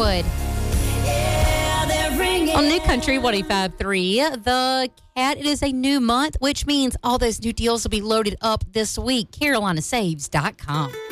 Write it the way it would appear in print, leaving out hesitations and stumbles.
would. On New Country 105.3, The Cat, it is a new month, which means all those new deals will be loaded up this week. CarolinaSaves.com.